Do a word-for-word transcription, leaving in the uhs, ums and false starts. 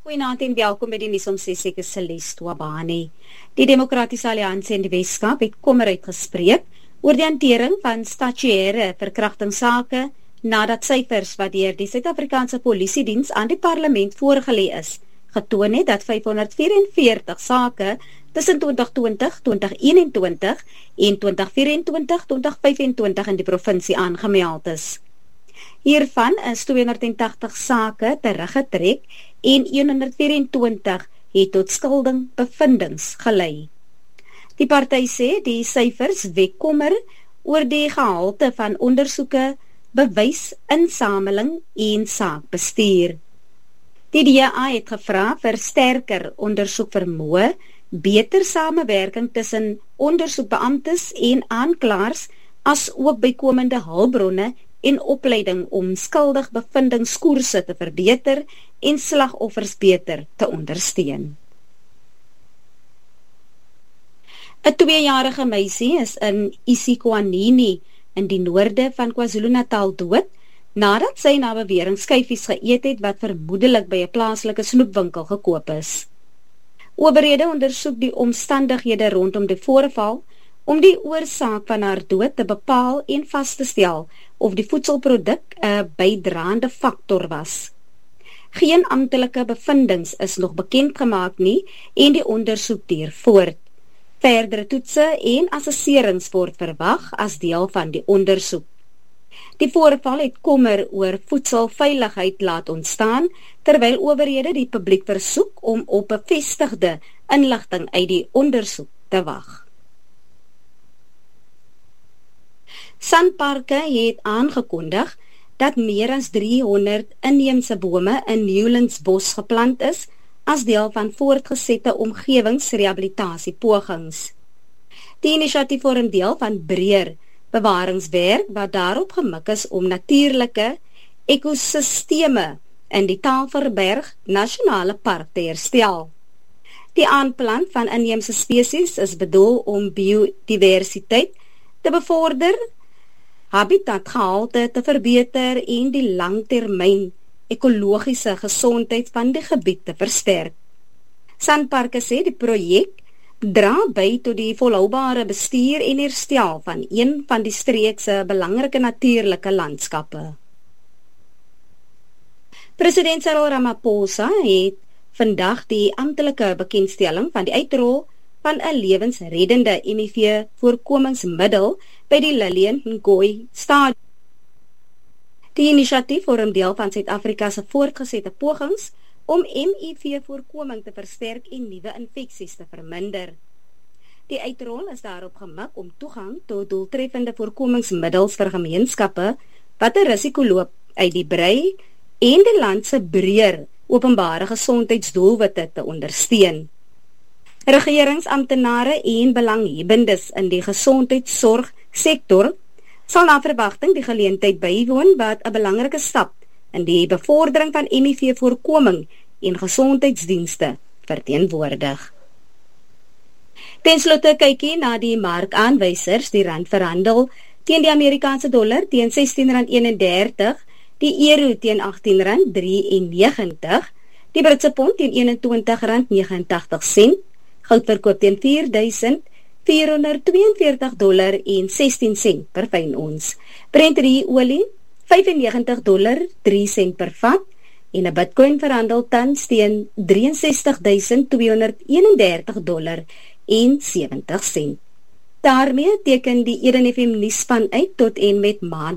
Goeienaand en welkom by die nuus om ses ek is Celeste Wabani. Die Demokratiese Alliansie in die Weskaap het kommer uitgespreek oor die hantering van statuêre verkrachtingssake nadat syfers wat deur die Suid-Afrikaanse Polisiediens aan die parlement voorgelê is, getoon het dat vyfhonderdvyf-en-veertig sake tussen twintig twintig, twintig eenentwintig en twintig vyf-en-twintig, twintig vyf-en-twintig in die provinsie aangemeld is. Hiervan is tweehonderdtagtig sake teruggetrek en honderdvyf-en-twintig het tot skulding bevindings gelei. Die party sê die syfers wek kommer oor die gehalte van ondersoeke, bewysinsameling en saakbestuur. Die D A het gevra vir sterker ondersoekvermoë, beter samewerking tussen ondersoekbeamptes en aanklaers, as ook bykomende hulpbronne en opleiding om skuldig bevindingskoerse te verbeter en slagoffers beter te ondersteun. 'n Tweejarige meisie is in isiKwanini in die noorde van KwaZulu-Natal dood, nadat sy na bewering skyfies geëet het wat vermoedelik by 'n plaaslike snoepwinkel gekoop is. Owerhede ondersoek die omstandighede rondom die voorval om die oorsaak van haar dood te bepaal en vas te stel of die voedselproduk 'n bydraende faktor was. Geen amptelike bevindings is nog bekend gemaak nie en die ondersoek duur voort. Verdere toetse en assesserings word verwag as deel van die ondersoek. Die voorval het kommer oor voedselveiligheid laat ontstaan, terwyl owerhede die publiek versoek om op bevestigde inligting uit die ondersoek te wag. Sanparke het aangekondig dat meer as driehonderd inheemse bome in Newlandsbos geplant is as deel van voortgesette omgewingsrehabilitasiepogings. Die inisiatief vorm deel van breër bewaringswerk wat daarop gemik is om natuurlike ekosisteme in die Tafelberg Nasionale Park te herstel. Die aanplant van inheemse spesies is bedoel om biodiversiteit te bevorder, habitatgehalte te verbeter en die langtermyn ekologiese gesondheid van die gebied te versterk. Sanparke sê die projek dra by tot die volhoubare bestuur en herstel van een van die streek se belangrike natuurlike landskappe. President Cyril Ramaphosa het vandag die amptelike bekendstelling van die uitrol van 'n lewensreddende M I V-voorkomingsmiddel by die Lilian Ngoyi Stadium. Die inisiatief vorm deel van Suid-Afrika se voortgesette pogings om M I V-voorkoming te versterk en nuwe infeksies te verminder. Die uitrol is daarop gemik om toegang tot doeltreffende voorkomingsmiddels vir gemeenskappe wat 'n risiko loop uit die brei en die land se breër openbare gesondheidsdoelwitte te ondersteun. Regeringsamptenare en belanghebbendes in die gesondheidsorgsektor sal na verwagting die geleentheid bywoon wat 'n belangrike stap in die bevordering van M I V-voorkoming en gesondheidsdienste verteenwoordig. Ten slotte kykie na die markaanwysers, die rand verhandel teen die Amerikaanse dollar teen sestien rand eenendertig, die euro teen agttien rand drieënnegentig, die Britse pond teen eenentwintig rand negenentagtig sent, goud verkoop teen vier duisend vierhonderdtweeënveertig dollar en sestien sent per fyn ons. Brent olie vyfennegentig dollar drie sent per vat en 'n Bitcoin verhandel tans teen ses drie duisend tweehonderdeenendertig dollar en sewentig sent. Daarmee teken die Eden F M nuusspan uit tot en met maand